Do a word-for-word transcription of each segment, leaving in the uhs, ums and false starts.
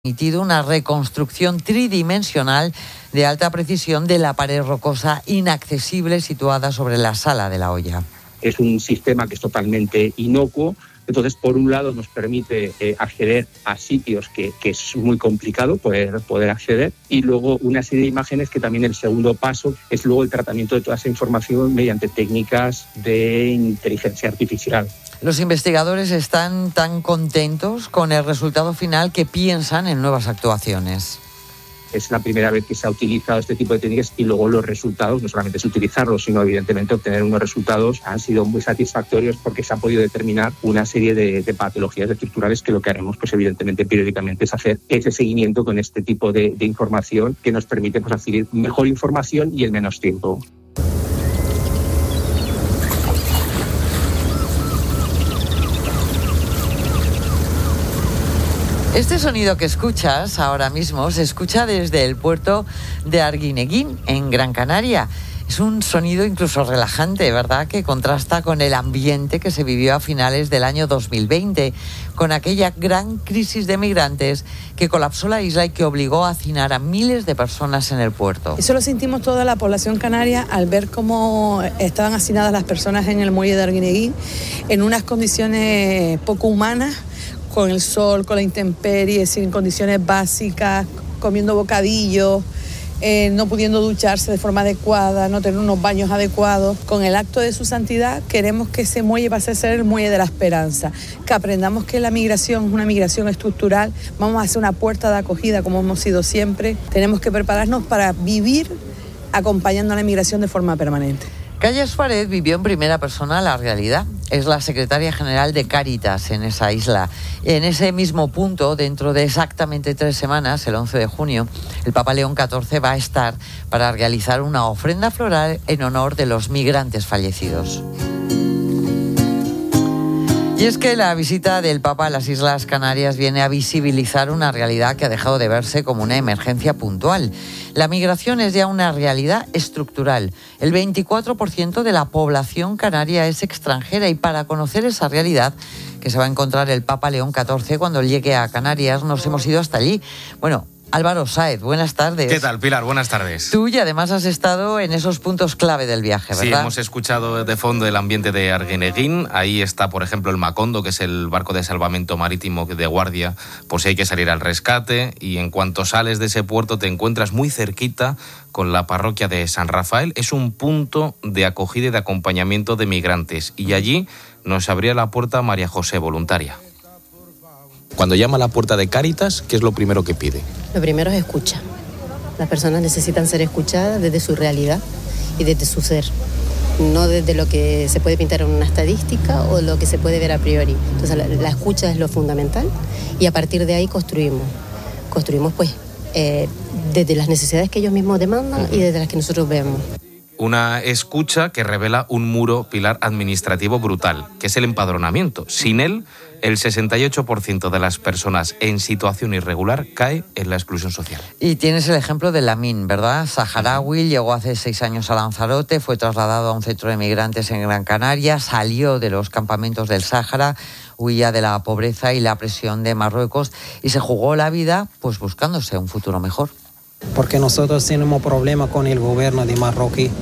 permitido una reconstrucción tridimensional de alta precisión de la pared rocosa inaccesible situada sobre la Sala de la Hoya. Es un sistema que es totalmente inocuo. Entonces, por un lado, nos permite eh, acceder a sitios que, que es muy complicado poder, poder acceder, y luego una serie de imágenes que también el segundo paso es luego el tratamiento de toda esa información mediante técnicas de inteligencia artificial. Los investigadores están tan contentos con el resultado final que piensan en nuevas actuaciones. Es la primera vez que se ha utilizado este tipo de técnicas y luego los resultados, no solamente es utilizarlos, sino evidentemente obtener unos resultados han sido muy satisfactorios porque se ha podido determinar una serie de, de patologías estructurales que lo que haremos, pues evidentemente periódicamente es hacer ese seguimiento con este tipo de, de información que nos permite pues, adquirir mejor información y en menos tiempo. Este sonido que escuchas ahora mismo se escucha desde el puerto de Arguineguín, en Gran Canaria. Es un sonido incluso relajante, ¿verdad?, que contrasta con el ambiente que se vivió a finales del año dos mil veinte, con aquella gran crisis de migrantes que colapsó la isla y que obligó a hacinar a miles de personas en el puerto. Eso lo sentimos toda la población canaria al ver cómo estaban hacinadas las personas en el muelle de Arguineguín en unas condiciones poco humanas, con el sol, con la intemperie, sin condiciones básicas, comiendo bocadillos, eh, no pudiendo ducharse de forma adecuada, no tener unos baños adecuados. Con el acto de su santidad queremos que ese muelle pase a ser el muelle de la esperanza, que aprendamos que la migración es una migración estructural, vamos a hacer una puerta de acogida como hemos sido siempre, tenemos que prepararnos para vivir acompañando a la migración de forma permanente. Calle Suárez vivió en primera persona la realidad. Es la secretaria general de Cáritas en esa isla. En ese mismo punto, dentro de exactamente tres semanas, el once de junio, el Papa León catorce va a estar para realizar una ofrenda floral en honor de los migrantes fallecidos. Y es que la visita del Papa a las Islas Canarias viene a visibilizar una realidad que ha dejado de verse como una emergencia puntual. La migración es ya una realidad estructural. El veinticuatro por ciento de la población canaria es extranjera y para conocer esa realidad que se va a encontrar el Papa León catorce cuando llegue a Canarias, nos hemos ido hasta allí. Bueno, Álvaro Sáez, buenas tardes. ¿Qué tal, Pilar? Buenas tardes. Tú y además has estado en esos puntos clave del viaje, ¿verdad? Sí, hemos escuchado de fondo el ambiente de Arguineguín. Ahí está, por ejemplo, el Macondo, que es el barco de salvamento marítimo de guardia, por si hay que salir al rescate. Y en cuanto sales de ese puerto te encuentras muy cerquita con la parroquia de San Rafael. Es un punto de acogida y de acompañamiento de migrantes. Y allí nos abría la puerta María José, voluntaria. Cuando llama a la puerta de Cáritas, ¿qué es lo primero que pide? Lo primero es escucha. Las personas necesitan ser escuchadas desde su realidad y desde su ser, no desde lo que se puede pintar en una estadística o lo que se puede ver a priori. Entonces la, la escucha es lo fundamental y a partir de ahí construimos. Construimos pues eh, desde las necesidades que ellos mismos demandan y desde las que nosotros vemos. Una escucha que revela un muro, Pilar, administrativo brutal, que es el empadronamiento. Sin él, el sesenta y ocho por ciento de las personas en situación irregular cae en la exclusión social. Y tienes el ejemplo de Lamin, ¿verdad? Saharaui, llegó hace seis años a Lanzarote, fue trasladado a un centro de migrantes en Gran Canaria, salió de los campamentos del Sáhara, huía de la pobreza y la presión de Marruecos y se jugó la vida pues buscándose un futuro mejor. Porque nosotros tenemos problemas con el gobierno de Marroquí.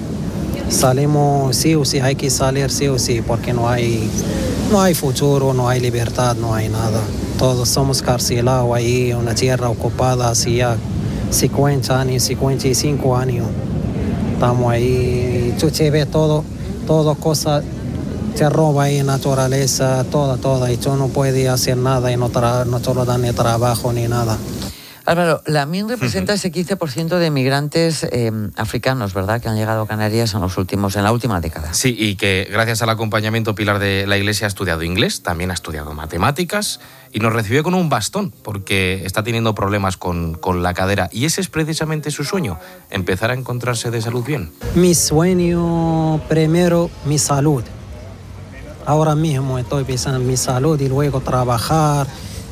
Salimos sí o sí, hay que salir sí o sí, porque no hay, no hay futuro, no hay libertad, no hay nada. Todos somos carcelados ahí, una tierra ocupada hace ya cincuenta años, cincuenta y cinco años. Estamos ahí, tú te ves todo, todo cosa, te roba ahí naturaleza, toda, toda, y tú no puedes hacer nada y no, tra- no te lo dan ni trabajo ni nada. Álvaro, Lamin representa ese quince por ciento de migrantes eh, africanos, ¿verdad?, que han llegado a Canarias en los últimos, en la última década. Sí, y que gracias al acompañamiento, Pilar, de la Iglesia ha estudiado inglés, también ha estudiado matemáticas y nos recibió con un bastón porque está teniendo problemas con, con la cadera y ese es precisamente su sueño, empezar a encontrarse de salud bien. Mi sueño primero, mi salud. Ahora mismo estoy pensando en mi salud y luego trabajar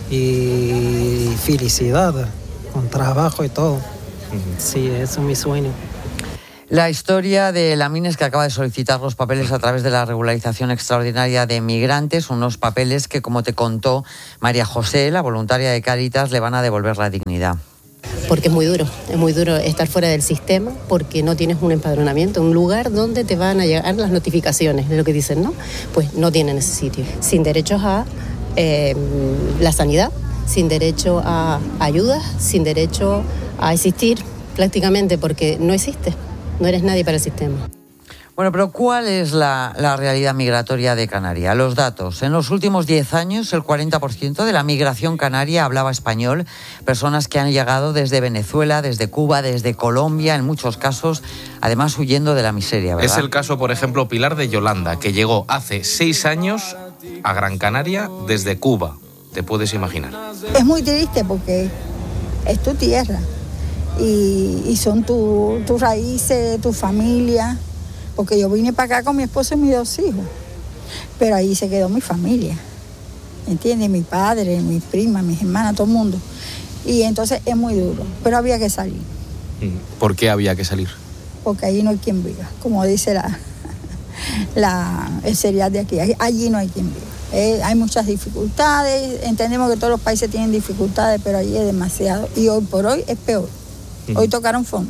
y felicidad. Con trabajo y todo. Sí, eso es mi sueño. La historia de Lamines, que acaba de solicitar los papeles a través de la regularización extraordinaria de migrantes, unos papeles que, como te contó María José, la voluntaria de Cáritas, le van a devolver la dignidad. Porque es muy duro, es muy duro estar fuera del sistema porque no tienes un empadronamiento, un lugar donde te van a llegar las notificaciones de lo que dicen, ¿no? Pues no tienen ese sitio. Sin derechos a eh, la sanidad, sin derecho a ayudas, sin derecho a existir prácticamente porque no existe. No eres nadie para el sistema. Bueno, pero ¿cuál es la, la realidad migratoria de Canarias? Los datos. En los últimos diez años, el cuarenta por ciento de la migración canaria hablaba español. Personas que han llegado desde Venezuela, desde Cuba, desde Colombia, en muchos casos, además huyendo de la miseria, ¿verdad? Es el caso, por ejemplo, Pilar de Yolanda, que llegó hace seis años a Gran Canaria desde Cuba. ¿Te puedes imaginar? Es muy triste porque es tu tierra. Y, y son tus tu raíces, tu familia, porque yo vine para acá con mi esposo y mis dos hijos, pero ahí se quedó mi familia, ¿entiendes? Mi padre, mis primas, mis hermanas, todo el mundo, y entonces es muy duro, pero había que salir. ¿Por qué había que salir? Porque allí no hay quien viva, como dice la, la, el serial de aquí, allí no hay quien viva. Eh, hay muchas dificultades, entendemos que todos los países tienen dificultades, pero allí es demasiado, y hoy por hoy es peor. Hoy tocaron fondo.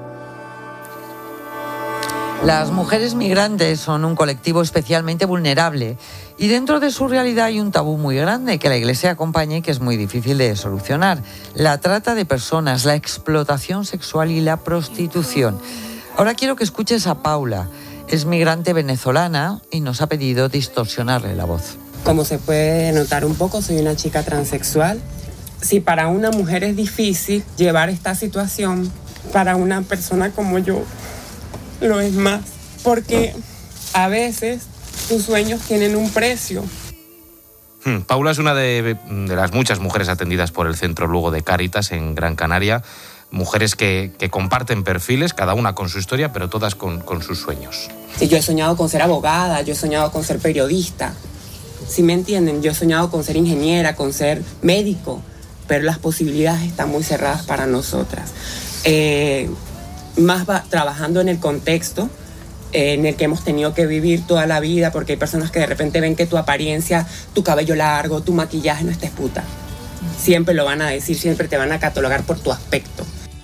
Las mujeres migrantes son un colectivo especialmente vulnerable y dentro de su realidad hay un tabú muy grande que la Iglesia acompaña y que es muy difícil de solucionar. La trata de personas, la explotación sexual y la prostitución. Ahora quiero que escuches a Paula. Es migrante venezolana y nos ha pedido distorsionarle la voz. Como se puede notar un poco, soy una chica transexual. Si para una mujer es difícil llevar esta situación, para una persona como yo lo es más. Porque a veces tus sueños tienen un precio. Hmm. Paula es una de, de las muchas mujeres atendidas por el Centro Lugo de Cáritas en Gran Canaria. Mujeres que, que comparten perfiles, cada una con su historia, pero todas con, con sus sueños. Sí, yo he soñado con ser abogada, yo he soñado con ser periodista. ¿Sí me entienden? Yo he soñado con ser ingeniera, con ser médico. Pero las posibilidades están muy cerradas para nosotras. Eh, más va, trabajando en el contexto eh, en el que hemos tenido que vivir toda la vida, porque hay personas que de repente ven que tu apariencia, tu cabello largo, tu maquillaje no estés puta. Siempre lo van a decir, siempre te van a catalogar por tu aspecto.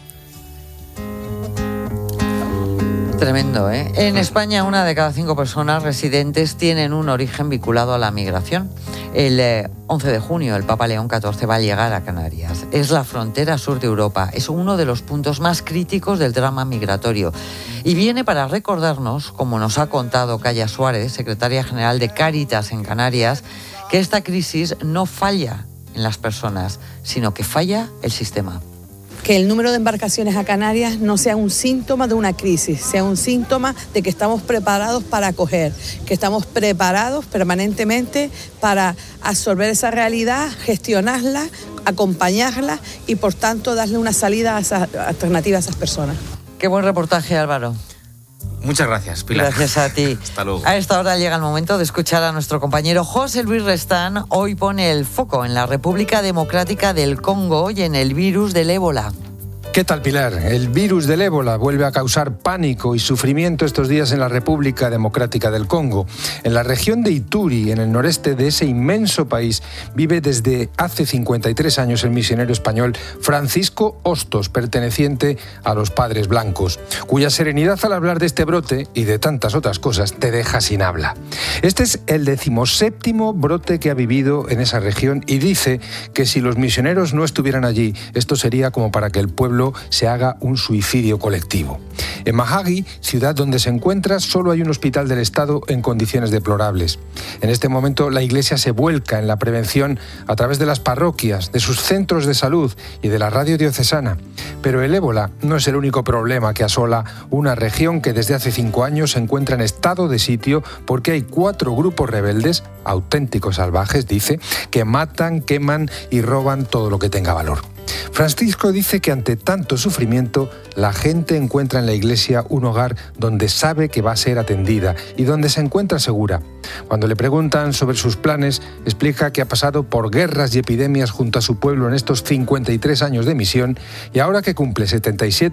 Tremendo, ¿eh? En España, una de cada cinco personas residentes tienen un origen vinculado a la migración. El eh, once de junio, el Papa León catorce va a llegar a Canarias. Es la frontera sur de Europa. Es uno de los puntos más críticos del drama migratorio. Y viene para recordarnos, como nos ha contado Calla Suárez, secretaria general de Cáritas en Canarias, que esta crisis no falla en las personas, sino que falla el sistema. Que el número de embarcaciones a Canarias no sea un síntoma de una crisis, sea un síntoma de que estamos preparados para acoger, que estamos preparados permanentemente para absorber esa realidad, gestionarla, acompañarla y por tanto darle una salida a esa alternativa a esas personas. Qué buen reportaje, Álvaro. Muchas gracias, Pilar. Gracias a ti. Hasta luego. A esta hora llega el momento de escuchar a nuestro compañero José Luis Restán. Hoy pone el foco en la República Democrática del Congo y en el virus del ébola. ¿Qué tal, Pilar? El virus del ébola vuelve a causar pánico y sufrimiento estos días en la República Democrática del Congo. En la región de Ituri, en el noreste de ese inmenso país, vive desde hace cincuenta y tres años el misionero español Francisco Hostos, perteneciente a los Padres Blancos, cuya serenidad al hablar de este brote y de tantas otras cosas te deja sin habla. Este es el decimoséptimo brote que ha vivido en esa región y dice que si los misioneros no estuvieran allí, esto sería como para que el pueblo se haga un suicidio colectivo. En Mahagi, ciudad donde se encuentra, solo hay un hospital del Estado en condiciones deplorables. En este momento la Iglesia se vuelca en la prevención a través de las parroquias, de sus centros de salud y de la radio diocesana. Pero el ébola no es el único problema que asola una región que desde hace cinco años se encuentra en estado de sitio porque hay cuatro grupos rebeldes, auténticos salvajes, dice, que matan, queman y roban todo lo que tenga valor. Francisco dice que ante tanto sufrimiento, la gente encuentra en la iglesia un hogar donde sabe que va a ser atendida y donde se encuentra segura. Cuando le preguntan sobre sus planes, explica que ha pasado por guerras y epidemias junto a su pueblo en estos cincuenta y tres años de misión y ahora que cumple setenta y siete,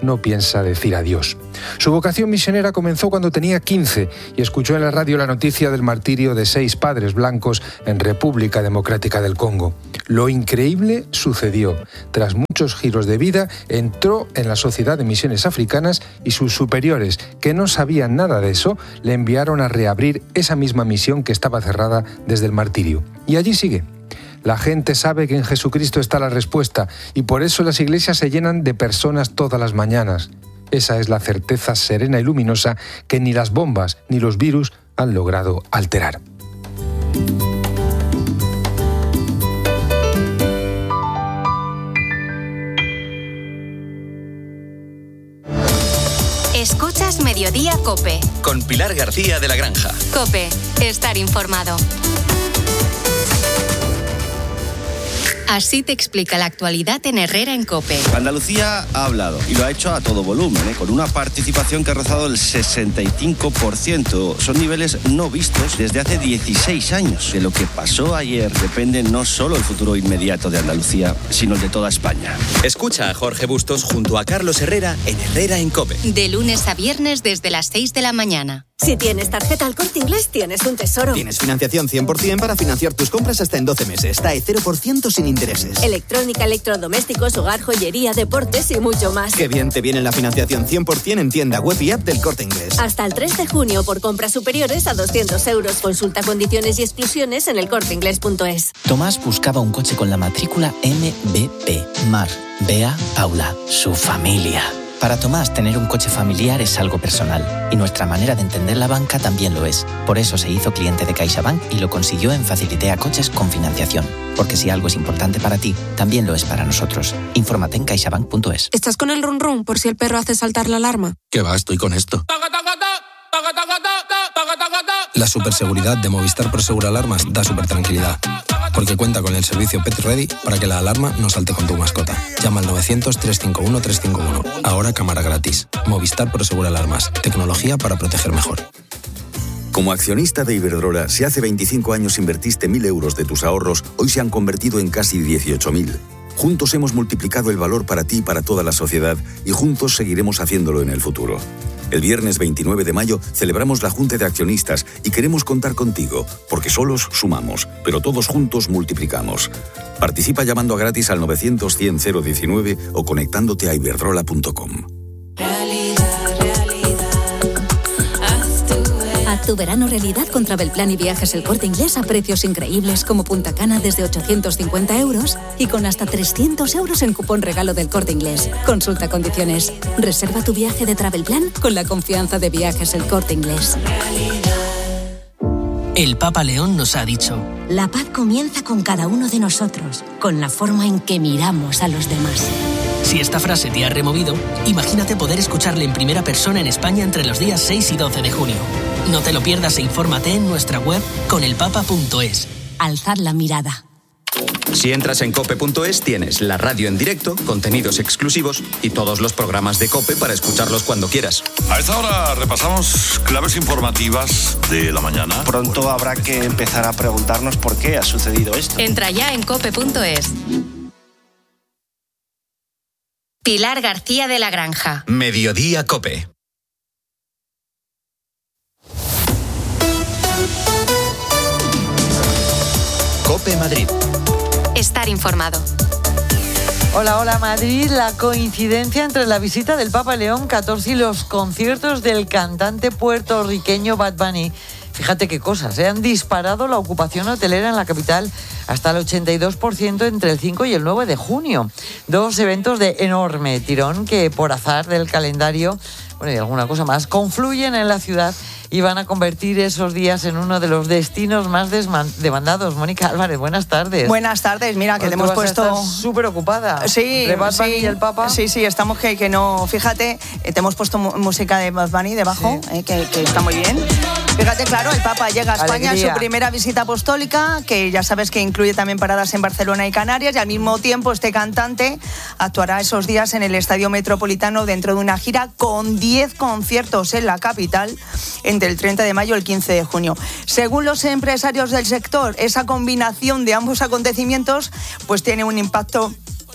no piensa decir adiós. Su vocación misionera comenzó cuando tenía quince y escuchó en la radio la noticia del martirio de seis padres blancos en República Democrática del Congo. Lo increíble sucedió. Tras muchos giros de vida, entró en la Sociedad de Misiones Africanas y sus superiores, que no sabían nada de eso, le enviaron a reabrir esa misma misión que estaba cerrada desde el martirio. Y allí sigue. La gente sabe que en Jesucristo está la respuesta y por eso las iglesias se llenan de personas todas las mañanas. Esa es la certeza serena y luminosa que ni las bombas ni los virus han logrado alterar. Escuchas Mediodía COPE. Con Pilar García de la Granja. COPE. Estar informado. Así te explica la actualidad en Herrera en COPE. Andalucía ha hablado y lo ha hecho a todo volumen, ¿eh? Con una participación que ha rozado el sesenta y cinco por ciento. Son niveles no vistos desde hace dieciséis años. De lo que pasó ayer depende no solo el futuro inmediato de Andalucía, sino el de toda España. Escucha a Jorge Bustos junto a Carlos Herrera en Herrera en COPE. De lunes a viernes desde las seis de la mañana. Si tienes tarjeta El Corte Inglés, tienes un tesoro. Tienes financiación cien por ciento para financiar tus compras hasta en doce meses. T A E cero por ciento sin intereses. Electrónica, electrodomésticos, hogar, joyería, deportes y mucho más. Qué bien te viene la financiación cien por ciento en tienda web y app del Corte Inglés. Hasta el tres de junio por compras superiores a doscientos euros. Consulta condiciones y exclusiones en el corte inglés punto es. Tomás buscaba un coche con la matrícula M B P. Mar, Bea, Paula, su familia. Para Tomás, tener un coche familiar es algo personal y nuestra manera de entender la banca también lo es. Por eso se hizo cliente de CaixaBank y lo consiguió en Facilitea Coches con financiación. Porque si algo es importante para ti, también lo es para nosotros. Infórmate en caixabank punto es. ¿Estás con el run run por si el perro hace saltar la alarma? ¿Qué va? Estoy con esto. La superseguridad de Movistar Prosegur Alarmas da super tranquilidad. Porque cuenta con el servicio Pet Ready para que la alarma no salte con tu mascota. Llama al novecientos, trescientos cincuenta y uno, trescientos cincuenta y uno. Ahora cámara gratis. Movistar Prosegur Alarmas. Tecnología para proteger mejor. Como accionista de Iberdrola, si hace veinticinco años invertiste mil euros de tus ahorros, hoy se han convertido en casi dieciocho mil. Juntos hemos multiplicado el valor para ti y para toda la sociedad y juntos seguiremos haciéndolo en el futuro. El viernes veintinueve de mayo celebramos la Junta de Accionistas y queremos contar contigo, porque solos sumamos, pero todos juntos multiplicamos. Participa llamando a gratis al novecientos, cien, cero diecinueve o conectándote a iberdrola punto com. Haz tu verano realidad con Travelplan y Viajes El Corte Inglés a precios increíbles como Punta Cana desde ochocientos cincuenta euros y con hasta trescientos euros en cupón regalo del Corte Inglés. Consulta condiciones. Reserva tu viaje de Travelplan con la confianza de Viajes El Corte Inglés. El Papa León nos ha dicho: la paz comienza con cada uno de nosotros, con la forma en que miramos a los demás. Si esta frase te ha removido, imagínate poder escucharle en primera persona en España entre los días seis y doce de junio. No te lo pierdas e infórmate en nuestra web conelpapa punto es. Alzad la mirada. Si entras en cope punto es, tienes la radio en directo, contenidos exclusivos y todos los programas de COPE para escucharlos cuando quieras. A esta hora repasamos claves informativas de la mañana. Pronto habrá que empezar a preguntarnos por qué ha sucedido esto. Entra ya en cope punto es. Pilar García de la Granja. Mediodía COPE. COPE Madrid. Estar informado. Hola, hola Madrid. La coincidencia entre la visita del Papa León catorce y los conciertos del cantante puertorriqueño Bad Bunny. Fíjate qué cosas, ¿eh? Han disparado la ocupación hotelera en la capital hasta el ochenta y dos por ciento entre el cinco y el nueve de junio. Dos eventos de enorme tirón que por azar del calendario, bueno, y alguna cosa más, confluyen en la ciudad y van a convertir esos días en uno de los destinos más desman- demandados. Mónica Álvarez, buenas tardes. Buenas tardes, mira, que te hemos puesto... súper ocupada. Sí, entre Bad Bunny sí, y el Papa. Sí, sí, estamos que, que no... Fíjate, te hemos puesto mu- música de Bad Bunny debajo, sí. eh, que, que está muy bien. Fíjate, claro, el Papa llega a España, Alegría. Su primera visita apostólica, que ya sabes que incluye también paradas en Barcelona y Canarias, y al mismo tiempo este cantante actuará esos días en el Estadio Metropolitano dentro de una gira con diez conciertos en la capital entre el treinta de mayo y el quince de junio. Según los empresarios del sector, esa combinación de ambos acontecimientos pues tiene un impacto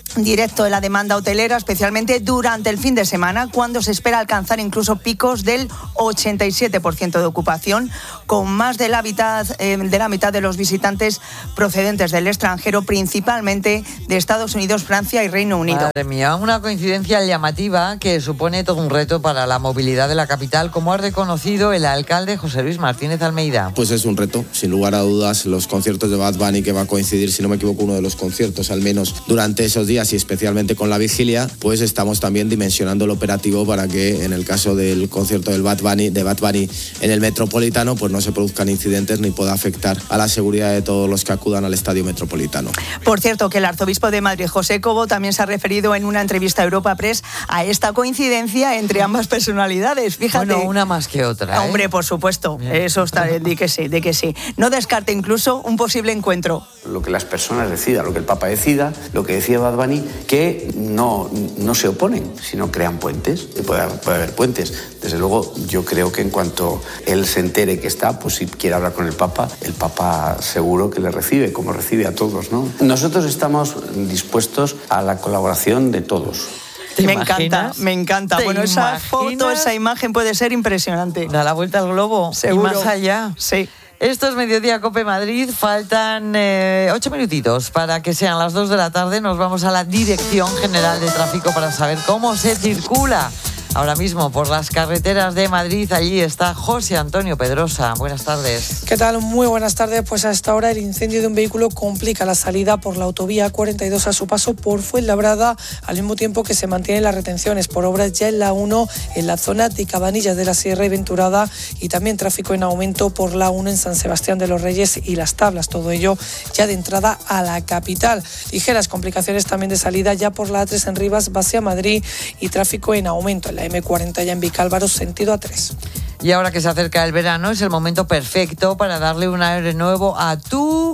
directo de la demanda hotelera, especialmente durante el fin de semana, cuando se espera alcanzar incluso picos del ochenta y siete por ciento de ocupación, con más de la mitad, eh, de la mitad de los visitantes procedentes del extranjero, principalmente de Estados Unidos, Francia y Reino Unido. Madre mía, una coincidencia llamativa que supone todo un reto para la movilidad de la capital, como ha reconocido el alcalde José Luis Martínez Almeida. Pues es un reto, sin lugar a dudas, los conciertos de Bad Bunny, que va a coincidir, si no me equivoco, uno de los conciertos, al menos durante esos días, y especialmente con la vigilia, pues estamos también dimensionando el operativo para que en el caso del concierto del Bad Bunny, de Bad Bunny en el Metropolitano, pues no se produzcan incidentes ni pueda afectar a la seguridad de todos los que acudan al Estadio Metropolitano. Por cierto, que el arzobispo de Madrid, José Cobo, también se ha referido en una entrevista a Europa Press a esta coincidencia entre ambas personalidades. Fíjate. Bueno, una más que otra, ¿eh? Hombre, por supuesto, bien. Eso está, de que sí, de que sí. No descarte incluso un posible encuentro. Lo que las personas decidan, lo que el Papa decida, lo que decía Bad Bunny, que no, no se oponen, sino crean puentes. Puede haber, puede haber puentes. Desde luego, yo creo que en cuanto él se entere que está, pues si quiere hablar con el Papa, el Papa seguro que le recibe, como recibe a todos, ¿no? Nosotros estamos dispuestos a la colaboración de todos. Me encanta, me encanta. Bueno, esa imaginas? foto, esa imagen puede ser impresionante. Da la vuelta al globo. Seguro. Y más allá. Sí. Esto es Mediodía Cope Madrid, faltan eh, ocho minutitos para que sean las dos de la tarde. Nos vamos a la Dirección General de Tráfico para saber cómo se circula ahora mismo por las carreteras de Madrid. Allí está José Antonio Pedrosa. Buenas tardes. ¿Qué tal? Muy buenas tardes. Pues a esta hora el incendio de un vehículo complica la salida por la autovía cuarenta y dos a su paso por Fuenlabrada, al mismo tiempo que se mantienen las retenciones por obras ya en la uno, en la zona de Cabanillas de la Sierra y Venturada, y también tráfico en aumento por la uno en San Sebastián de los Reyes y Las Tablas. Todo ello ya de entrada a la capital. Ligeras complicaciones también de salida ya por la A tres en Rivas, base a Madrid, y tráfico en aumento en la eme cuarenta ya en Vicálvaro, sentido A tres. Y ahora que se acerca el verano, es el momento perfecto para darle un aire nuevo a tu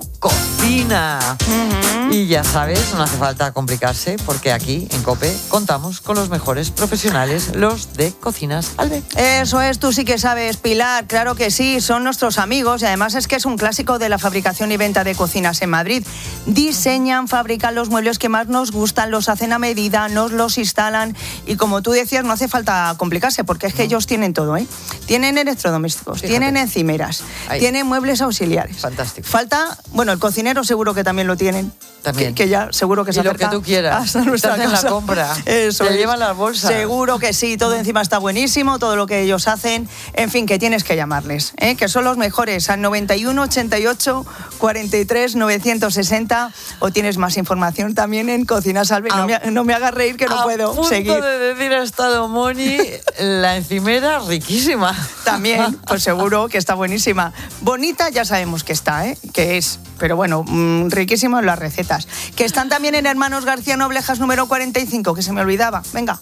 cocina. Uh-huh. Y ya sabes, no hace falta complicarse, porque aquí en COPE contamos con los mejores profesionales, los de Cocinas Albe. Eso es, tú sí que sabes, Pilar, claro que sí, son nuestros amigos, y además es que es un clásico de la fabricación y venta de cocinas en Madrid. Diseñan, fabrican los muebles que más nos gustan, los hacen a medida, nos los instalan, y como tú decías, no hace falta complicarse, porque es que no. ellos tienen todo, ¿eh? Tienen electrodomésticos, Fíjate. tienen encimeras, Ahí. tienen muebles auxiliares. Fantástico. Falta, bueno, el cocinero seguro que también lo tienen. También. Que, que ya seguro que se y acerca. lo que tú quieras. Te hacen la compra. Eso Te es. llevan las bolsas. Seguro que sí, todo encima está buenísimo, todo lo que ellos hacen. En fin, que tienes que llamarles, ¿eh? Que son los mejores, al noventa y uno, ochenta y ocho, cuarenta y tres, novecientos sesenta, o tienes más información también en Cocinas Albe. No me, no me hagas reír que no a puedo punto seguir. de decir ha estado Moni, la encimera riquísima. También, pues seguro que está buenísima. Bonita ya sabemos que está, ¿eh? Que es, pero bueno, mmm, riquísimas las recetas. Que están también en Hermanos García Noblejas número cuarenta y cinco, que se me olvidaba. Venga.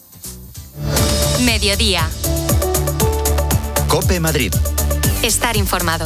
Mediodía. COPE Madrid. Estar informado.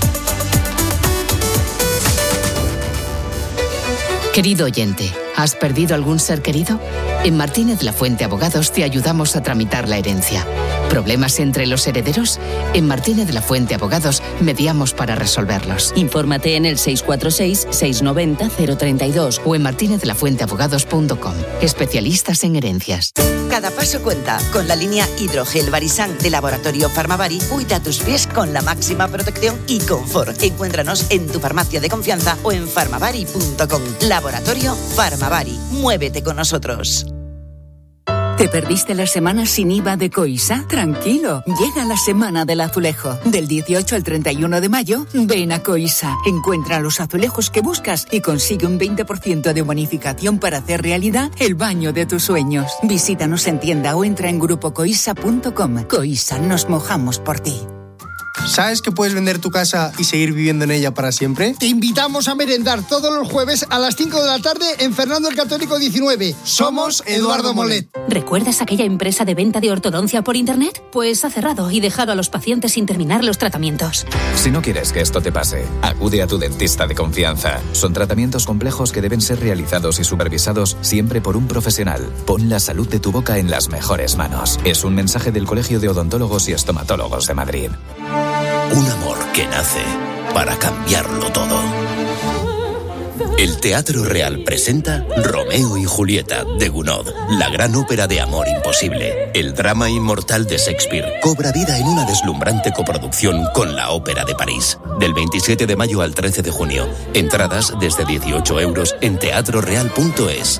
Querido oyente, ¿has perdido algún ser querido? En Martínez La Fuente Abogados te ayudamos a tramitar la herencia. ¿Problemas entre los herederos? En Martínez La Fuente Abogados mediamos para resolverlos. Infórmate en el seis cuatro seis, seis nueve cero, cero tres dos o en martinez la fuente abogados punto com. Especialistas en herencias. Cada paso cuenta. Con la línea Hidrogel Barisan de Laboratorio Farmavari, cuida tus pies con la máxima protección y confort. Encuéntranos en tu farmacia de confianza o en farmavari punto com. Laboratorio Farmavari. Muévete con nosotros. ¿Te perdiste la semana sin I V A de Coisa? Tranquilo, llega la Semana del Azulejo. Del dieciocho al treinta y uno de mayo, ven a Coisa. Encuentra los azulejos que buscas y consigue un veinte por ciento de bonificación para hacer realidad el baño de tus sueños. Visítanos en tienda o entra en grupo coisa punto com. Coisa, nos mojamos por ti. ¿Sabes que puedes vender tu casa y seguir viviendo en ella para siempre? Te invitamos a merendar todos los jueves a las cinco de la tarde en Fernando el Católico diecinueve. Somos Eduardo Molet. ¿Recuerdas aquella empresa de venta de ortodoncia por internet? Pues ha cerrado y dejado a los pacientes sin terminar los tratamientos. Si no quieres que esto te pase, acude a tu dentista de confianza. Son tratamientos complejos que deben ser realizados y supervisados siempre por un profesional. Pon la salud de tu boca en las mejores manos. Es un mensaje del Colegio de Odontólogos y Estomatólogos de Madrid. Un amor que nace para cambiarlo todo. El Teatro Real presenta Romeo y Julieta, de Gounod, la gran ópera de amor imposible. El drama inmortal de Shakespeare cobra vida en una deslumbrante coproducción con la Ópera de París. Del veintisiete de mayo al trece de junio. Entradas desde dieciocho euros en teatro real punto es.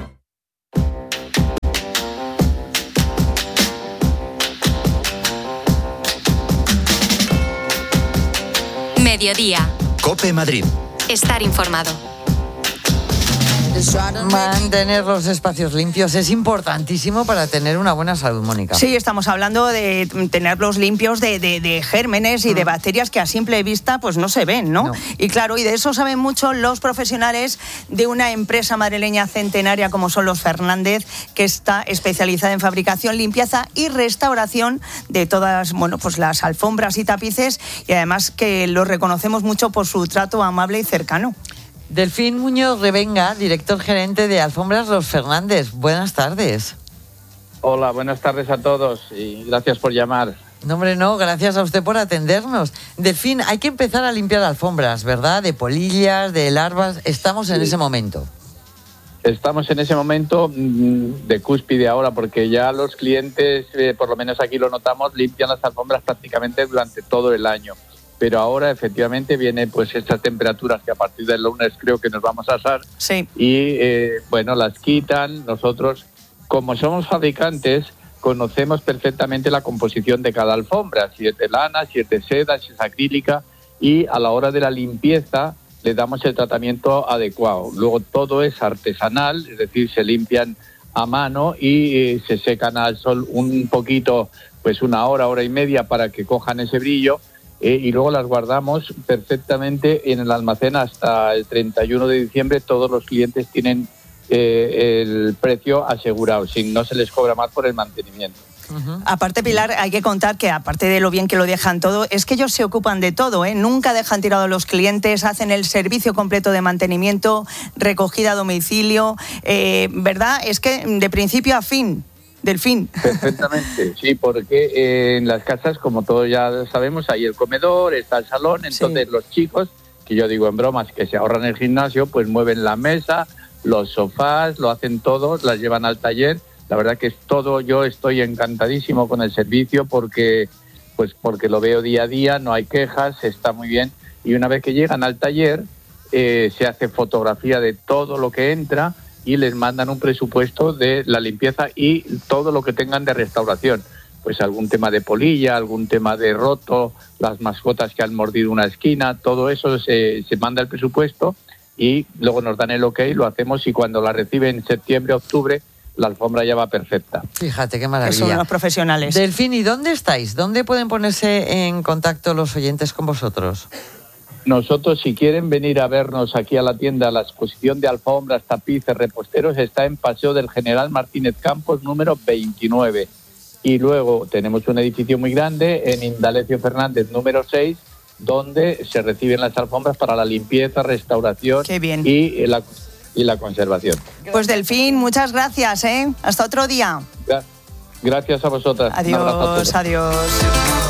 Mediodía. COPE Madrid. Estar informado. Mantener los espacios limpios es importantísimo para tener una buena salud, Mónica. Sí, estamos hablando de tenerlos limpios de, de, de gérmenes y mm. de bacterias que a simple vista pues no se ven, ¿no? ¿no? Y claro, y de eso saben mucho los profesionales de una empresa madrileña centenaria como son los Fernández, que está especializada en fabricación, limpieza y restauración de todas, bueno, pues las alfombras y tapices, y además que los reconocemos mucho por su trato amable y cercano. Delfín Muñoz Revenga, director gerente de Alfombras Los Fernández. Buenas tardes. Hola, buenas tardes a todos y gracias por llamar. No, hombre, no, gracias a usted por atendernos. Delfín, hay que empezar a limpiar alfombras, ¿verdad? De polillas, de larvas. Estamos en sí. ese momento. Estamos en ese momento de cúspide ahora, porque ya los clientes, eh, por lo menos aquí lo notamos, limpian las alfombras prácticamente durante todo el año. Pero ahora efectivamente vienen pues estas temperaturas que a partir del lunes creo que nos vamos a asar. Sí. Y eh, bueno, las quitan. Nosotros, como somos fabricantes, conocemos perfectamente la composición de cada alfombra, si es de lana, si es de seda, si es acrílica, y a la hora de la limpieza le damos el tratamiento adecuado. Luego todo es artesanal, es decir, se limpian a mano y eh, se secan al sol un poquito, pues una hora, hora y media para que cojan ese brillo. Eh, y luego las guardamos perfectamente en el almacén hasta el treinta y uno de diciembre. Todos los clientes tienen eh, el precio asegurado, sin no se les cobra más por el mantenimiento. Uh-huh. Aparte, Pilar, hay que contar que aparte de lo bien que lo dejan todo, es que ellos se ocupan de todo, ¿eh? Nunca dejan tirado a los clientes, hacen el servicio completo de mantenimiento, recogida a domicilio, eh, ¿verdad? Es que de principio a fin. Delfín. Perfectamente, sí, porque eh, en las casas, como todos ya sabemos, hay el comedor, está el salón, entonces sí. Los chicos, que yo digo en bromas, que se ahorran el gimnasio, pues mueven la mesa, los sofás, lo hacen todos, las llevan al taller. La verdad que es todo, yo estoy encantadísimo con el servicio porque, pues porque lo veo día a día, no hay quejas, está muy bien. Y una vez que llegan al taller, eh, se hace fotografía de todo lo que entra y les mandan un presupuesto de la limpieza y todo lo que tengan de restauración. Pues algún tema de polilla, algún tema de roto, las mascotas que han mordido una esquina, todo eso se, se manda el presupuesto y luego nos dan el ok, lo hacemos y cuando la reciben en septiembre, octubre, la alfombra ya va perfecta. Fíjate qué maravilla. Son los profesionales. Delfín, ¿y dónde estáis? ¿Dónde pueden ponerse en contacto los oyentes con vosotros? Nosotros, si quieren venir a vernos aquí a la tienda, la exposición de alfombras, tapices, reposteros, está en Paseo del General Martínez Campos, número veintinueve. Y luego tenemos un edificio muy grande en Indalecio Fernández, número seis, donde se reciben las alfombras para la limpieza, restauración Qué bien. Y, la, y la conservación. Pues Delfín, muchas gracias, ¿eh? Hasta otro día. Gracias a vosotras. Adiós, adiós.